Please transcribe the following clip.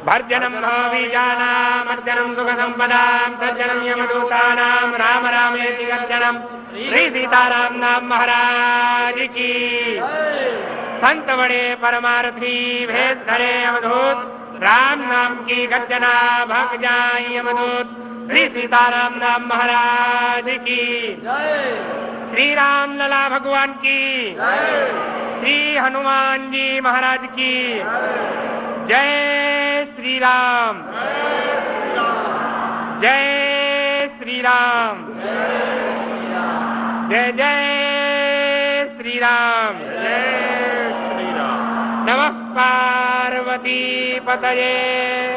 भर्जनं भावीजानां अर्जनं सुखसंपदां तर्जनं यमदूतानां राम रामेति गर्जनं श्री सीताराम नाम महाराज की। संत बड़े परमारथी भेद धरे अवधूत राम नाम की गर्जना भाग जाए यमदूत श्री सीताराम नाम महाराज की। श्री राम लला भगवान की, श्री हनुमान जी महाराज की जय। श्री राम जय श्री राम जय जय श्री राम जय श्री राम। नमः पार्वती पतये।